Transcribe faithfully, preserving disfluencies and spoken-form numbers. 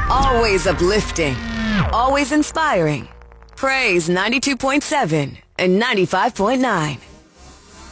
Always uplifting. Always inspiring. Praise ninety-two point seven and ninety-five point nine.